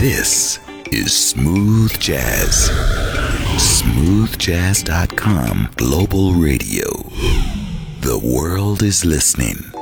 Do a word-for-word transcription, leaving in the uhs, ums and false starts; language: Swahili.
This is Smooth Jazz. smooth jazz dot com Global Radio. The world is listening.